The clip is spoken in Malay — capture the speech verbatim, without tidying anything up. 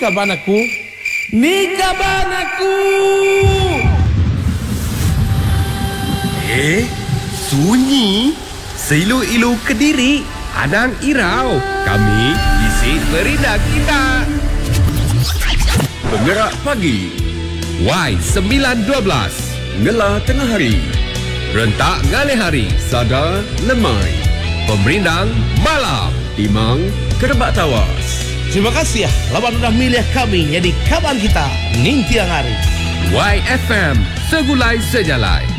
Kaban aku, ni kaban aku. Eh, sunyi. Seilu-ilu Kediri, Anang Irau. Kami isi merindah kita. Penggerak pagi. Y sembilan dua belas. Ngelah tengah hari. Rentak ngalih hari. Sada lemai. Pemerindang malam. Timang kerebak tawas. Terima kasih ya, lawan sudah milih kami jadi kaban kita, ning tiang hari. Y F M, segulai sejalai.